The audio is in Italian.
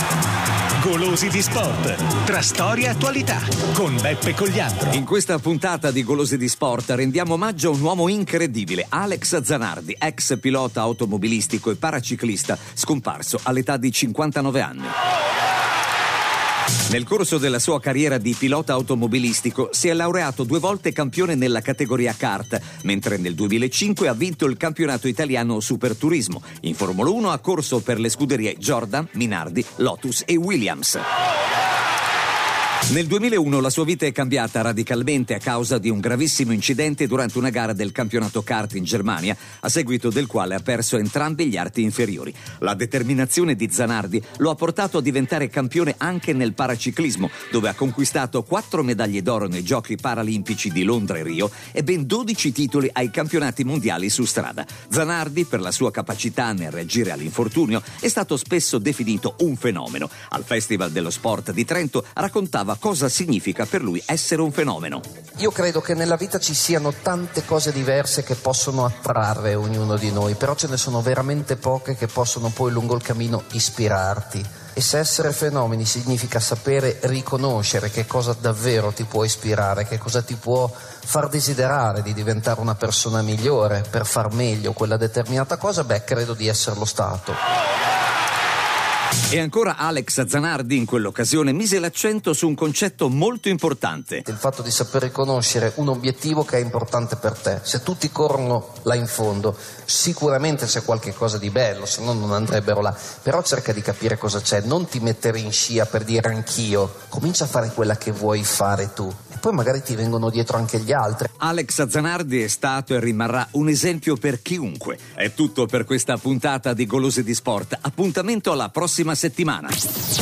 Golosi di Sport, tra storia e attualità, con Beppe Cogliandro. In questa puntata di Golosi di Sport rendiamo omaggio a un uomo incredibile, Alex Zanardi, ex pilota automobilistico e paraciclista, scomparso all'età di 59 anni. Nel corso della sua carriera di pilota automobilistico si è laureato 2 volte campione nella categoria kart, mentre nel 2005 ha vinto il campionato italiano Superturismo. In Formula 1 ha corso per le scuderie Jordan, Minardi, Lotus e Williams. Nel 2001 la sua vita è cambiata radicalmente a causa di un gravissimo incidente durante una gara del campionato kart in Germania, a seguito del quale ha perso entrambi gli arti inferiori. La determinazione di Zanardi lo ha portato a diventare campione anche nel paraciclismo, dove ha conquistato 4 medaglie d'oro nei Giochi Paralimpici di Londra e Rio e ben 12 titoli ai campionati mondiali su strada. Zanardi, per la sua capacità nel reagire all'infortunio, è stato spesso definito un fenomeno. Al Festival dello Sport di Trento raccontava cosa significa per lui essere un fenomeno. Io credo che nella vita ci siano tante cose diverse che possono attrarre ognuno di noi, però ce ne sono veramente poche che possono poi lungo il cammino ispirarti. E se essere fenomeni significa sapere riconoscere che cosa davvero ti può ispirare, che cosa ti può far desiderare di diventare una persona migliore per far meglio quella determinata cosa, credo di esserlo stato. E ancora Alex Zanardi in quell'occasione mise l'accento su un concetto molto importante. Il fatto di saper riconoscere un obiettivo che è importante per te. Se tutti corrono là in fondo, sicuramente c'è qualche cosa di bello, se no non andrebbero là. Però cerca di capire cosa c'è, non ti mettere in scia per dire anch'io. Comincia a fare quella che vuoi fare tu. E poi magari ti vengono dietro anche gli altri. Alex Zanardi è stato e rimarrà un esempio per chiunque. È tutto per questa puntata di Golosi di Sport. Appuntamento alla prossima settimana.